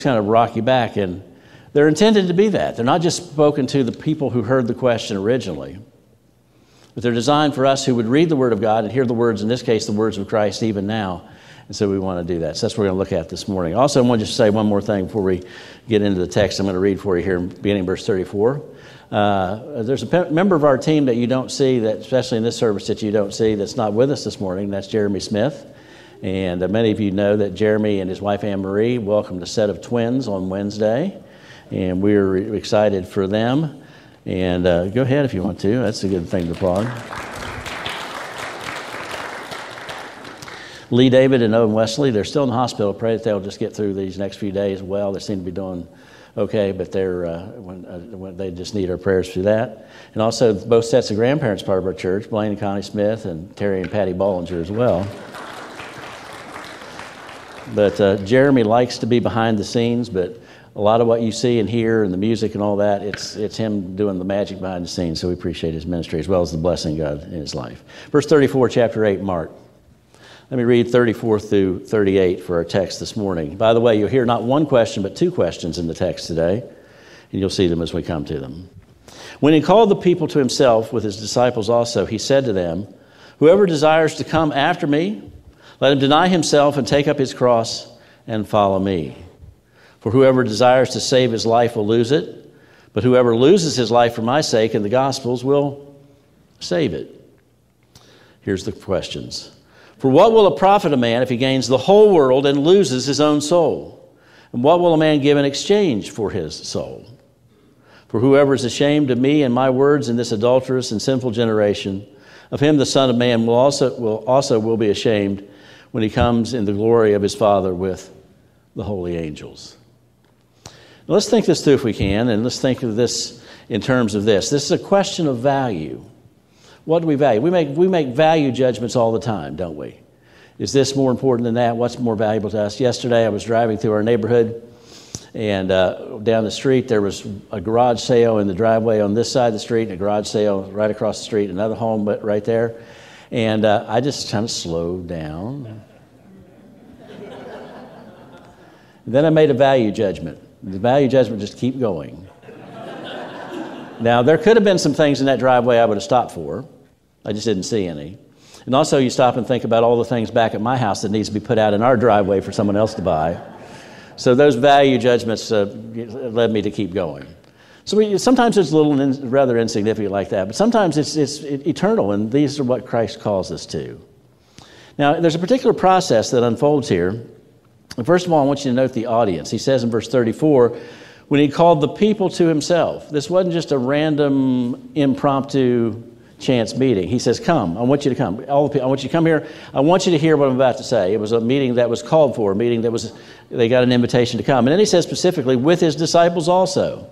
kind of rock you back, and they're intended to be that. They're not just spoken to the people who heard the question originally, but they're designed for us who would read the Word of God and hear the words, in this case, the words of Christ even now. And so we want to do that. So that's what we're going to look at this morning. Also, I want to just say one more thing before we get into the text. I'm going to read for you here, beginning verse 34. There's a member of our team that you don't see, that especially in this service that you don't see, that's not with us this morning. That's Jeremy Smith. And many of you know that Jeremy and his wife Anne-Marie welcomed a set of twins on Wednesday. And we're excited for them. And go ahead if you want to. That's a good thing to applaud. Lee David and Owen Wesley, they're still in the hospital. Pray that they'll just get through these next few days well. They seem to be doing okay, but when they just need our prayers through that. And also both sets of grandparents part of our church, Blaine and Connie Smith and Terry and Patty Bollinger as well. But Jeremy likes to be behind the scenes, but a lot of what you see and hear and the music and all that, it's him doing the magic behind the scenes, so we appreciate his ministry as well as the blessing of God in his life. Verse 34, chapter 8, Mark. Let me read 34 through 38 for our text this morning. By the way, you'll hear not one question, but two questions in the text today, and you'll see them as we come to them. When he called the people to himself with his disciples also, he said to them, "Whoever desires to come after me, let him deny himself and take up his cross and follow me. For whoever desires to save his life will lose it, but whoever loses his life for my sake and the gospel's will save it." Here's the questions. For what will it profit a man if he gains the whole world and loses his own soul? And what will a man give in exchange for his soul? For whoever is ashamed of me and my words in this adulterous and sinful generation, of him the Son of Man will also be ashamed when he comes in the glory of his Father with the holy angels. Now let's think this through if we can, and let's think of this in terms of this. This is a question of value. What do we value? We make value judgments all the time, don't we? Is this more important than that? What's more valuable to us? Yesterday I was driving through our neighborhood, and down the street there was a garage sale in the driveway on this side of the street, and a garage sale right across the street, another home right there. And I just kind of slowed down. Then I made a value judgment. The value judgment just keep going. Now, there could have been some things in that driveway I would have stopped for. I just didn't see any. And also, you stop and think about all the things back at my house that needs to be put out in our driveway for someone else to buy. So those value judgments led me to keep going. So sometimes it's a little rather insignificant like that, but sometimes it's eternal, and these are what Christ calls us to. Now, there's a particular process that unfolds here. And first of all, I want you to note the audience. He says in verse 34, when he called the people to himself. This wasn't just a random, impromptu, chance meeting. He says, come, I want you to come. All the people, I want you to come here. I want you to hear what I'm about to say. It was a meeting that was called for, a meeting that was, they got an invitation to come. And then he says specifically, with his disciples also.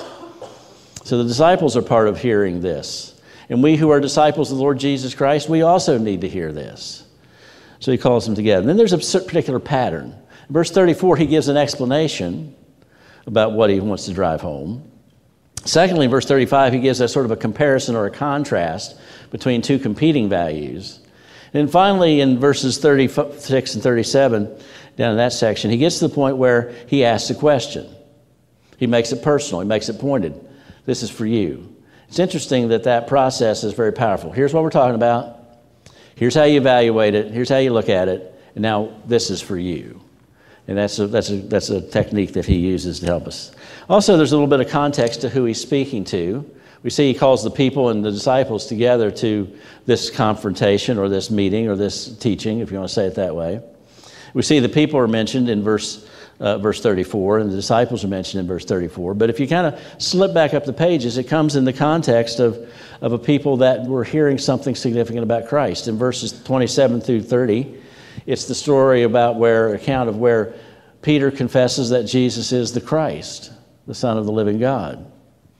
So the disciples are part of hearing this. And we who are disciples of the Lord Jesus Christ, we also need to hear this. So he calls them together. And then there's a particular pattern. In verse 34, he gives an explanation about what he wants to drive home. Secondly, in verse 35, he gives us sort of a comparison or a contrast between two competing values. And finally, in verses 36 and 37, down in that section, he gets to the point where he asks a question. He makes it personal. He makes it pointed. This is for you. It's interesting that process is very powerful. Here's what we're talking about. Here's how you evaluate it. Here's how you look at it. And now this is for you. And that's a technique that he uses to help us. Also, there's a little bit of context to who he's speaking to. We see he calls the people and the disciples together to this confrontation or this meeting or this teaching, if you want to say it that way. We see the people are mentioned in verse 34, and the disciples are mentioned in verse 34. But if you kind of slip back up the pages, it comes in the context of a people that were hearing something significant about Christ. In verses 27 through 30, it's the story about account of where Peter confesses that Jesus is the Christ, the Son of the living God.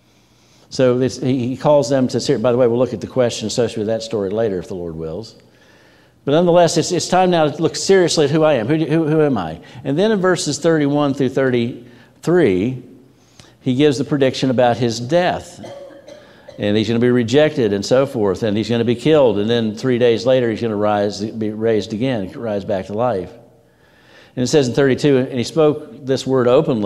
So he calls them to, by the way, we'll look at the question associated with that story later if the Lord wills. But nonetheless, it's time now to look seriously at who I am. Who am I? And then in verses 31 through 33, he gives the prediction about his death. And he's going to be rejected and so forth, and he's going to be killed. And then 3 days later, he's going to be raised again, rise back to life. And it says in 32, and he spoke this word openly.